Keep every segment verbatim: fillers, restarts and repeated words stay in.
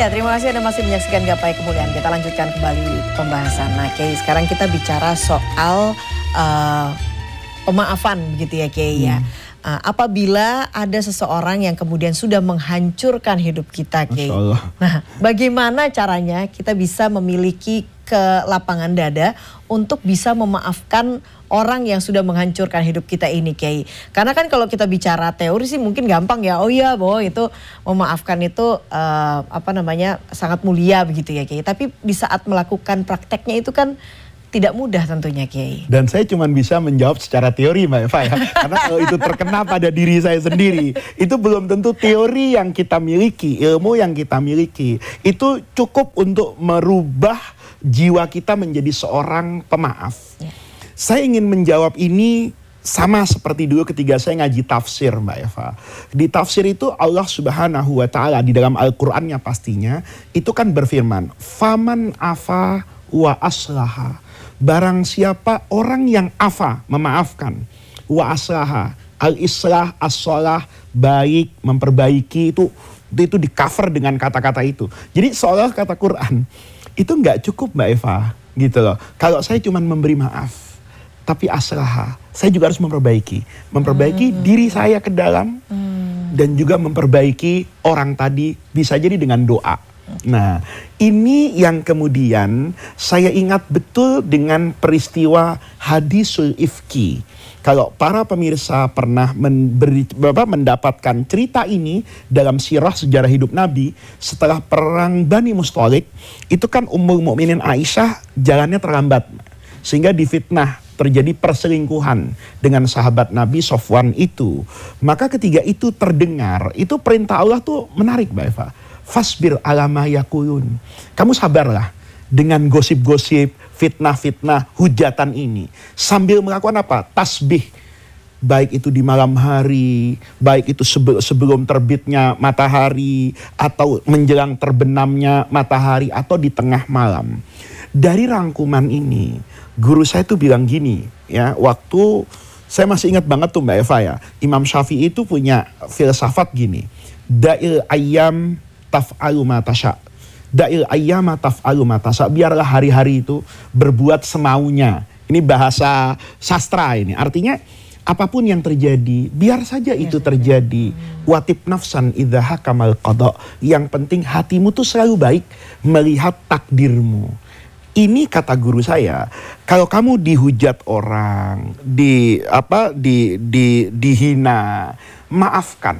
Iya, terima kasih Anda masih menyaksikan Gapai Kemuliaan. Kita lanjutkan kembali pembahasan. Nah, Kiai, sekarang kita bicara soal uh, pemaafan begitu ya, Kiai ya. Hmm. Uh, apabila ada seseorang yang kemudian sudah menghancurkan hidup kita, Kiai. Nah, bagaimana caranya kita bisa memiliki kelapangan dada untuk bisa memaafkan orang yang sudah menghancurkan hidup kita ini, Kiai? Karena kan kalau kita bicara teori sih mungkin gampang ya. Oh iya, bahwa itu memaafkan itu uh, apa namanya sangat mulia begitu ya, Kiai. Tapi di saat melakukan prakteknya itu kan tidak mudah tentunya, Kiai. Dan saya cuma bisa menjawab secara teori, Mbak Eva ya. Karena kalau itu terkena pada diri saya sendiri, itu belum tentu teori yang kita miliki, ilmu yang kita miliki. Itu cukup untuk merubah jiwa kita menjadi seorang pemaaf. Ya. Saya ingin menjawab ini sama seperti dulu ketika saya ngaji tafsir, Mbak Eva. Di tafsir itu Allah Subhanahu wa Ta'ala di dalam Al-Qur'annya pastinya itu kan berfirman, "Faman afa wa aslaha." Barang siapa orang yang afa, memaafkan, wa aslaha, al-islah, as-sholah, baik, memperbaiki, itu itu di cover dengan kata-kata itu. Jadi seolah kata Quran itu nggak cukup, Mbak Eva, gitu loh. Kalau saya cuma memberi maaf, tapi aslaha, saya juga harus memperbaiki, memperbaiki hmm. diri saya ke dalam, hmm. dan juga memperbaiki orang tadi, bisa jadi dengan doa. Nah, ini yang kemudian saya ingat betul dengan peristiwa hadisul ifki. Kalau para pemirsa pernah memberi, bapak mendapatkan cerita ini dalam sirah sejarah hidup Nabi setelah perang Bani Mustalik, itu kan Ummul Mukminin Aisyah jalannya terlambat sehingga difitnah, terjadi perselingkuhan dengan sahabat Nabi Sofwan itu. Maka ketika itu terdengar, itu perintah Allah tuh menarik, Mbak Eva. Fasbir alama yakulun. Kamu sabarlah dengan gosip-gosip, fitnah-fitnah, hujatan ini. Sambil melakukan apa? Tasbih. Baik itu di malam hari, baik itu sebelum terbitnya matahari, atau menjelang terbenamnya matahari, atau di tengah malam. Dari rangkuman ini, guru saya tuh bilang gini, ya, waktu saya masih ingat banget tuh Mbak Eva ya, Imam Syafi'i itu punya filsafat gini, da'il ayyam taf'alu ma tasha. Da'il ayyama taf'alu ma tasha. Biarlah hari-hari itu berbuat semaunya. Ini bahasa sastra ini. Artinya apapun yang terjadi, biar saja itu terjadi. Watib nafsan idza hakamal qada. Yang penting hatimu tuh selalu baik melihat takdirmu. Ini kata guru saya, kalau kamu dihujat orang, di apa di di dihina, maafkan.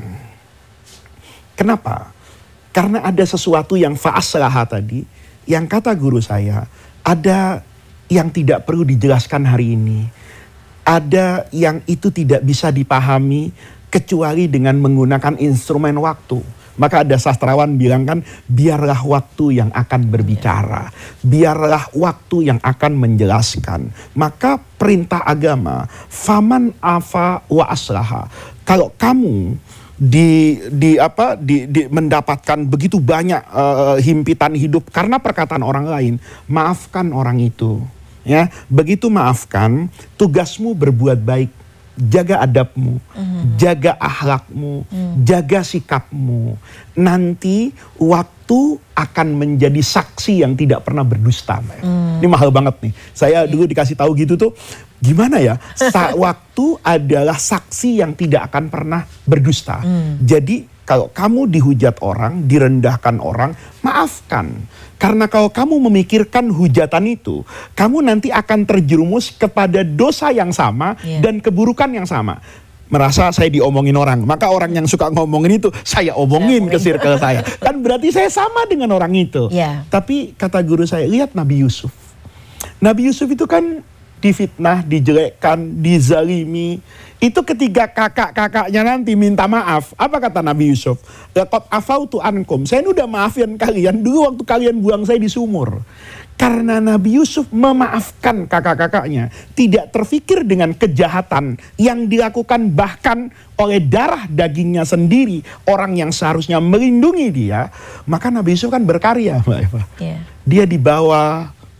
Kenapa? Karena ada sesuatu yang fa'aslaha tadi, yang kata guru saya, ada yang tidak perlu dijelaskan hari ini. Ada yang itu tidak bisa dipahami kecuali dengan menggunakan instrumen waktu. Maka ada sastrawan bilang kan, biarlah waktu yang akan berbicara. Biarlah waktu yang akan menjelaskan. Maka perintah agama, faman afa wa aslaha. Kalau kamu di di apa di, di mendapatkan begitu banyak uh, himpitan hidup karena perkataan orang lain, maafkan orang itu, ya. Begitu maafkan, tugasmu berbuat baik, jaga adabmu, mm-hmm. jaga akhlakmu, mm. jaga sikapmu. Nanti waktu akan menjadi saksi yang tidak pernah berdusta. Mm. Ini mahal banget nih. Saya dulu dikasih tahu gitu tuh, gimana ya? Sa- waktu adalah saksi yang tidak akan pernah berdusta. Mm. Jadi kalau kamu dihujat orang, direndahkan orang, maafkan. Karena kalau kamu memikirkan hujatan itu, kamu nanti akan terjerumus kepada dosa yang sama, yeah. dan keburukan yang sama. Merasa saya diomongin orang, maka orang yang suka ngomongin itu saya omongin ke circle saya. Kan berarti saya sama dengan orang itu. Yeah. Tapi kata guru saya, lihat Nabi Yusuf. Nabi Yusuf itu kan difitnah, dijelekkan, dizalimi. Itu ketika kakak-kakaknya nanti minta maaf. Apa kata Nabi Yusuf? Laqad afautu ankum. Saya ini udah maafin kalian dulu waktu kalian buang saya di sumur. Karena Nabi Yusuf memaafkan kakak-kakaknya. Tidak terfikir dengan kejahatan yang dilakukan bahkan oleh darah dagingnya sendiri. Orang yang seharusnya melindungi dia. Maka Nabi Yusuf kan berkarya, Mbak Eva. Yeah. Dia dibawa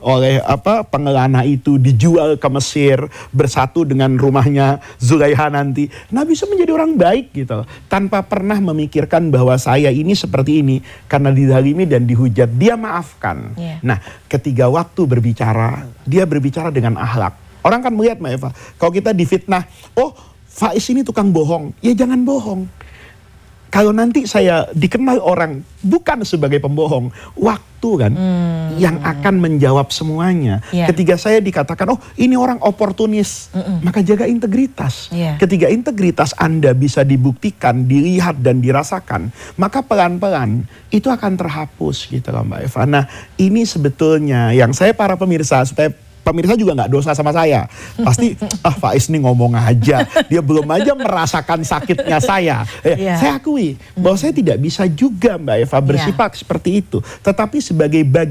oleh apa pengelana itu, dijual ke Mesir, bersatu dengan rumahnya Zulaiha nanti. Nabi Yusuf menjadi orang baik gitu, tanpa pernah memikirkan bahwa saya ini seperti ini karena dizalimi dan dihujat. Dia maafkan. Yeah. Nah, ketiga waktu berbicara, dia berbicara dengan akhlak. Orang kan melihat Mbak Eva, kalau kita difitnah, oh Faiz ini tukang bohong, ya jangan bohong. Kalau nanti saya dikenal orang bukan sebagai pembohong, waktu kan hmm. yang akan menjawab semuanya. Yeah. Ketika saya dikatakan, oh ini orang oportunis, Mm-mm. maka jaga integritas. Yeah. Ketika integritas Anda bisa dibuktikan, dilihat dan dirasakan, maka pelan-pelan itu akan terhapus gitu loh Mbak Eva. Nah ini sebetulnya yang saya para pemirsa, supaya pemirsa juga nggak dosa sama saya. Pasti, ah Faiz nih ngomong aja. Dia belum aja merasakan sakitnya saya. Eh, yeah. Saya akui bahwa saya tidak bisa juga Mbak Eva bersifat yeah. seperti itu. Tetapi sebagai bagian